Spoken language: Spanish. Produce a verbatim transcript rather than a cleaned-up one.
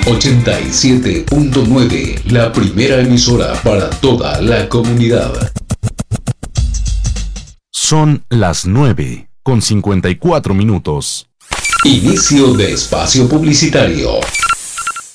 ochenta y siete punto nueve, la primera emisora para toda la comunidad. Son las nueve con cincuenta y cuatro minutos. Inicio de espacio publicitario.